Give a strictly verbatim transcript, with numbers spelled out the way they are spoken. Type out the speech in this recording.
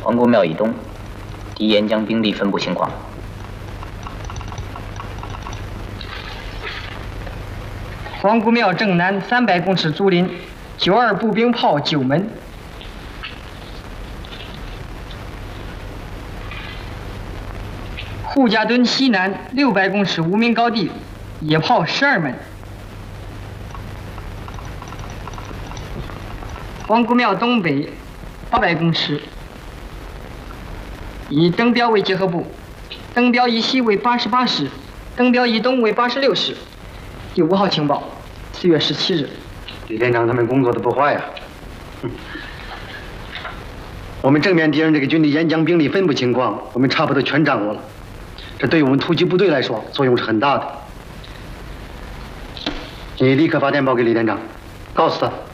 皇姑庙以东，敌沿江兵力分布情况。 皇姑庙正南三百公尺竹林，九二步兵炮九门。护家墩西南六百公尺无名高地，野炮十二门。皇姑庙东北八百公尺，以登标为结合部，登标以西为八十八师，登标以东为八十六师。第五号情报，四月十七日。 李连长他们工作的不坏呀、啊。我们正面敌人这个军力沿江兵力分布情况，我们差不多全掌握了。这对于我们突击部队来说，作用是很大的。你立刻发电报给李连长，告诉他，